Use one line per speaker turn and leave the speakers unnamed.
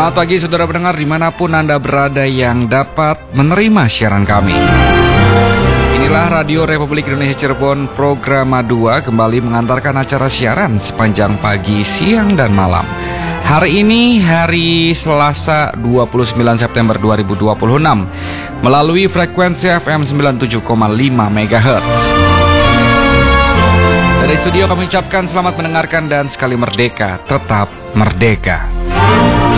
Selamat pagi saudara pendengar dimanapun Anda berada yang dapat menerima siaran kami. Inilah Radio Republik Indonesia Cirebon Programa 2 kembali mengantarkan acara siaran sepanjang pagi, siang, dan malam. Hari ini hari Selasa 29 September 2026 melalui frekuensi FM 97,5 MHz. Dari studio kami ucapkan selamat mendengarkan dan sekali merdeka, tetap merdeka.